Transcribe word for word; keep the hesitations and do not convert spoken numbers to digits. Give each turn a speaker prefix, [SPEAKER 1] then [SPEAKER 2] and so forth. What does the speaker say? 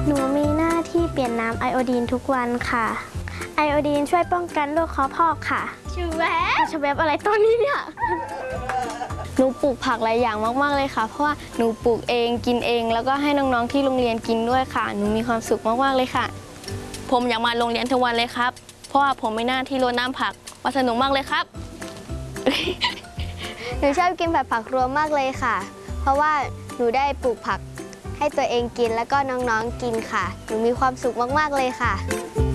[SPEAKER 1] หนูมีหน้าที่เปลี่ยนน้ำไอโอดีนทุกวันค่ะไอโอดีนช่วยป้องกันโรคคอพอกค่ะชูแวบชูแวบอะไรตอนนี้เนี่ยหนูปลูกผักหลายอย่างมากๆเลยค่ะเพราะว่าหนูปลูกเองกินเองแล้วก็ให้น้องๆที่โรงเรียนกินด้วยค่ะหนูมีความสุขมากๆเลยค่ะผมอยากมาโรงเรียนทุกวันเลยครับเพราะว่าผมมีหน้าที่รดน้ำผักว่าสนุกมากเลยครับ
[SPEAKER 2] หนูชอบกินผัดผักรวมมากเลยค่ะเพราะว่าหนูได้ปลูกผักให้ตัวเองกินแล้วก็น้องๆกินค่ะหนูมีความสุขมากๆเลยค่ะ